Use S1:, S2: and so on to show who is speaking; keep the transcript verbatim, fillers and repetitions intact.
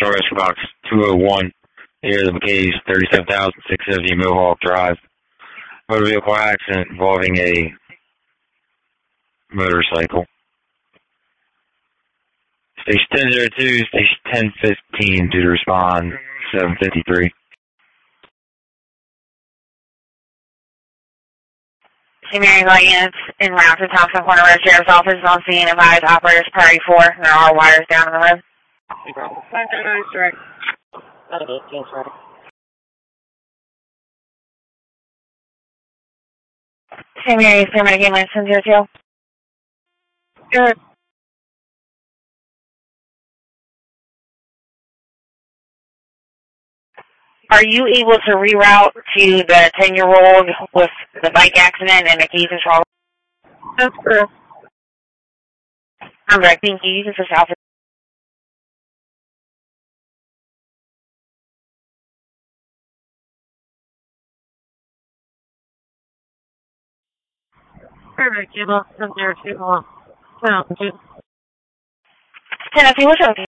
S1: Short Rescue Box two oh one, near the McKay's, thirty-seven thousand six hundred seventy Mohawk Drive. Motor vehicle accident involving a motorcycle. Station ten oh two, Station ten fifteen, due to respond, seven fifty-three.
S2: Saint Mary's audience en route to Thompson Corner Road Sheriff's Office on scene. Advise operators priority four. There are wires down on the road. Saint Mary's paramedic ambulance ten oh two. Good. Are you able to reroute to the ten-year-old with the bike accident and the keys and trauma? That's correct. I'm right. Thank you. This is Alpha. Perfect. You lost some there. ten oh two, what's up?